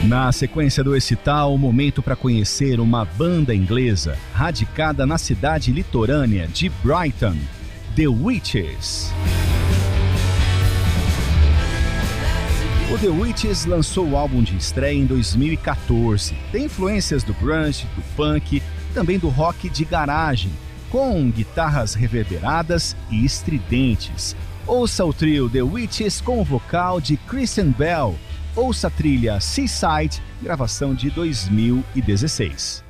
Na sequência do Excital, o momento para conhecer uma banda inglesa radicada na cidade litorânea de Brighton, The Witches. O The Witches lançou o álbum de estreia em 2014. Tem influências do grunge, do punk, também do rock de garagem, com guitarras reverberadas e estridentes. Ouça o trio The Witches com o vocal de Christian Bell. Ouça a trilha Seaside, gravação de 2016.